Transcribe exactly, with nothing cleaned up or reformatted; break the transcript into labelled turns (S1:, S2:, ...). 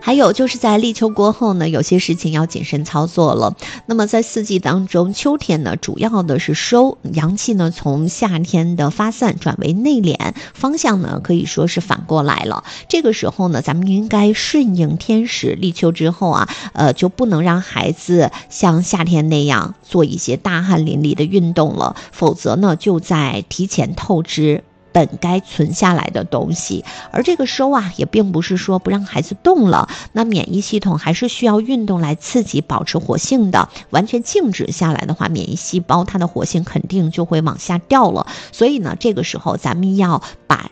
S1: 还有就是在立秋过后呢，有些事情要谨慎操作了。那么在四季当中，秋天呢主要的是收，阳气呢从夏天的发散转为内敛，方向呢可以说是反过来了。这个时候呢，咱们应该顺应天时，立秋之后啊，呃就不能让孩子像夏天那样做一些大汗淋漓的运动了，否则呢就在提前透支本该存下来的东西。而这个收啊，也并不是说不让孩子动了，那免疫系统还是需要运动来刺激保持活性的，完全静止下来的话，免疫细胞它的活性肯定就会往下掉了。所以呢，这个时候咱们要把